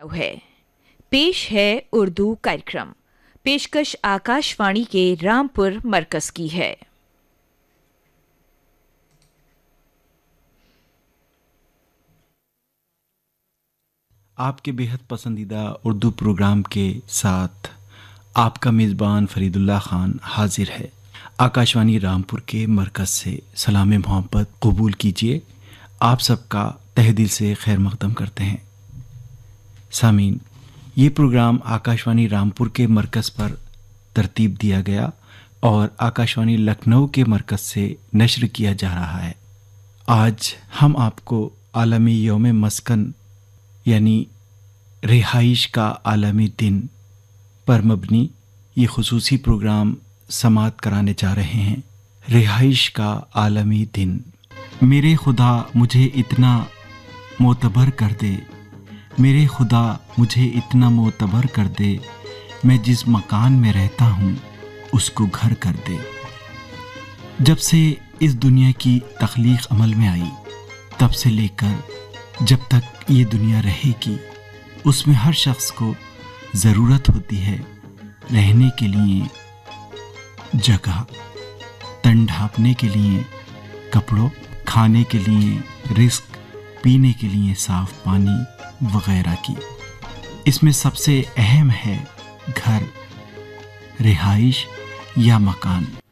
है पेश है उर्दू कार्यक्रम। पेशकश आकाशवाणी के रामपुर मरकज की है। आपके बेहद पसंदीदा उर्दू प्रोग्राम के साथ आपका मेज़बान फरीदुल्लाह ख़ान हाजिर है। आकाशवाणी रामपुर के मरकज़ से सलाम मोहब्बत कबूल कीजिए। आप सबका तहे दिल से खैर मक़दम करते हैं। सामीन, ये प्रोग्राम आकाशवाणी रामपुर के मरकज़ पर तरतीब दिया गया और आकाशवाणी लखनऊ के मरकज़ से नश्र किया जा रहा है। आज हम आपको आलमी यौम मस्कन यानी रिहाइश का आलमी दिन पर मबनी ये खुसूसी प्रोग्राम समात कराने जा रहे हैं। रिहाइश का आलमी दिन। मेरे खुदा मुझे इतना मोतबर कर दे, मेरे खुदा मुझे इतना मोतबर कर दे, मैं जिस मकान में रहता हूँ उसको घर कर दे। जब से इस दुनिया की तख्लीक अमल में आई तब से लेकर जब तक ये दुनिया रहेगी उसमें हर शख्स को ज़रूरत होती है रहने के लिए जगह, तन ढांपने के लिए कपड़ों, खाने के लिए रिस्क, पीने के लिए साफ पानी वगैरह की। इसमें सबसे अहम है घर, रिहाइश या मकान।